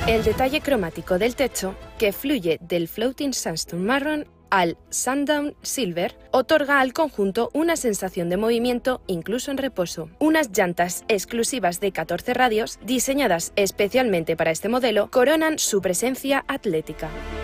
El detalle cromático del techo, que fluye del Floating Sandstone marrón al Sundown Silver, otorga al conjunto una sensación de movimiento incluso en reposo. Unas llantas exclusivas de 14 radios, diseñadas especialmente para este modelo, coronan su presencia atlética.